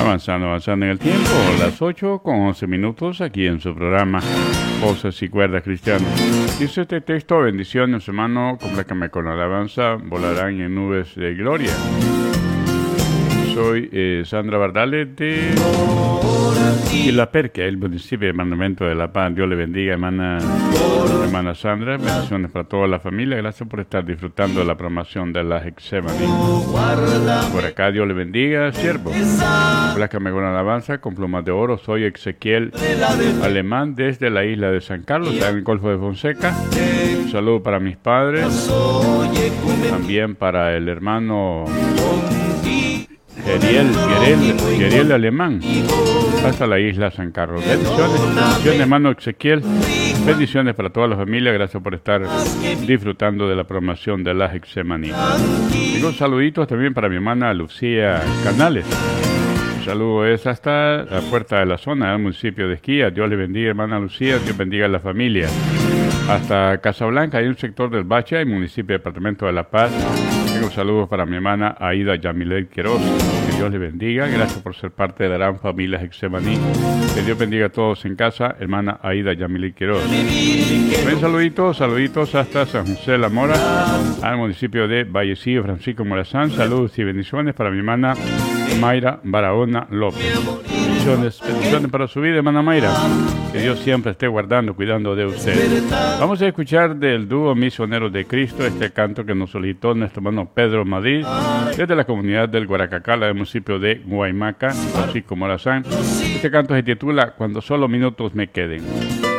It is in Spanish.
Avanzando en el tiempo, las 8:11 aquí en su programa Voces y Cuerdas Cristianas. Dice este texto: bendiciones, hermano, complécame con alabanza, volarán en nubes de gloria. Soy Sandra Bardales de Ilaperque, el municipio de Mandamento de La Paz. Dios le bendiga, hermana Sandra. Bendiciones para toda la familia. Gracias por estar disfrutando de la programación de la Hexemaní. Por acá, Dios le bendiga, siervo. Plácame con alabanza, con plumas de oro. Soy Ezequiel Alemán desde la isla de San Carlos, en el Golfo de Fonseca. Un saludo para mis padres. También para el hermano Geriel Alemán, hasta la isla San Carlos. Bendiciones, hermano Ezequiel. Bendiciones para toda la familia. Gracias por estar disfrutando de la programación de la Hexemaní. Tengo saluditos también para mi hermana Lucía Canales. Un saludo es hasta la puerta de la zona del municipio de Esquía. Dios le bendiga, hermana Lucía. Dios bendiga a la familia. Hasta Casablanca, hay un sector del Bacha, el municipio y departamento de La Paz. Tengo saludos para mi hermana Aida Yamilet Quiroz. Que Dios le bendiga. Gracias por ser parte de la gran familia Hexemaní. Que Dios bendiga a todos en casa. Hermana Aida Yamilet Quiroz. Buen saluditos hasta San José de la Mora, al municipio de Vallecillo, Francisco Morazán. Saludos y bendiciones para mi hermana Mayra Barahona López. Bendiciones para su vida, hermana Mayra. Que Dios siempre esté guardando, cuidando de usted. Vamos a escuchar del dúo Misioneros de Cristo este canto que nos solicitó nuestro hermano Pedro Madrid desde la comunidad del Guaracacala, del municipio de Guaymaca, Francisco Morazán. Este canto se titula Cuando solo minutos me queden.